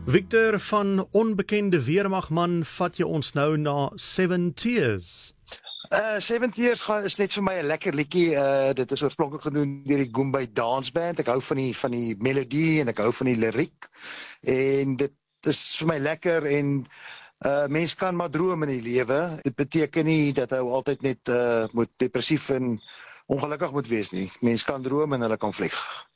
Victor van Onbekende Weermagman, vat jy ons nou na Seven Tears? Seven Tears is net vir my 'n lekker liedjie. Dit is oorspronklik gedoen deur die Goombay Dance Band. Ek hou van die melodie en ek hou van die liriek. En dit is vir my lekker en mens kan maar droom in die lewe. Dit beteken nie dat hy altyd net moet depressief en ongelukkig moet wees nie. Mens kan droom en hulle kan vlieg.